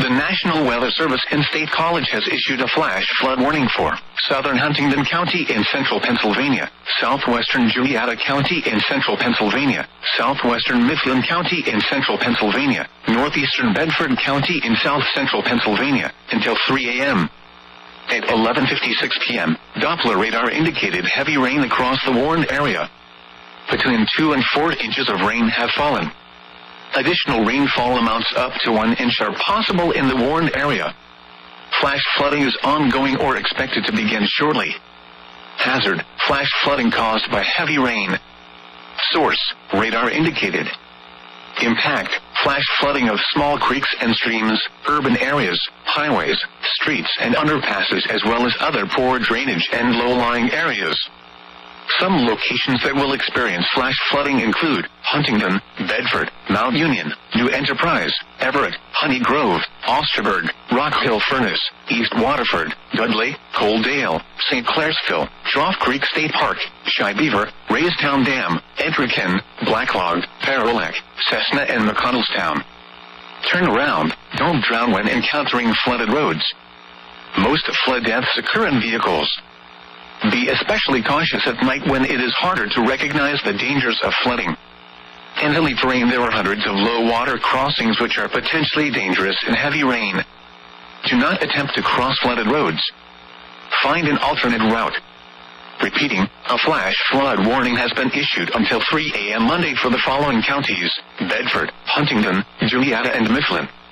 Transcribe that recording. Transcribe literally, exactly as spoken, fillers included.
The National Weather Service in State College has issued a flash flood warning for southern Huntingdon County in central Pennsylvania, southwestern Jolieta County in central Pennsylvania, southwestern Mifflin County in central Pennsylvania, northeastern Bedford County in south central Pennsylvania, until three a m At eleven fifty-six p m, Doppler radar indicated heavy rain across the warned area. Between two and four inches of rain have fallen. Additional rainfall amounts up to one inch are possible in the warned area. Flash flooding is ongoing or expected to begin shortly. Hazard: flash flooding caused by heavy rain. Source: radar indicated. Impact: flash flooding of small creeks and streams, urban areas, highways, streets and underpasses, as well as other poor drainage and low-lying areas. Some locations that will experience flash flooding include Huntingdon, Bedford, Mount Union, New Enterprise, Everett, Honey Grove, Osterburg, Rock Hill Furnace, East Waterford, Dudley, Coaldale, Saint Clairsville, Trough Creek State Park, Shy Beaver, Raystown Dam, Edgerton, Blacklog, Parolac, Cessna and McConnellstown. Turn around. Don't drown when encountering flooded roads. Most flood deaths occur in vehicles. Be especially cautious at night when it is harder to recognize the dangers of flooding. In hilly terrain there are hundreds of low water crossings which are potentially dangerous in heavy rain. Do not attempt to cross flooded roads. Find an alternate route. Repeating, a flash flood warning has been issued until three a m Monday for the following counties: Bedford, Huntingdon, Jolieta and Mifflin.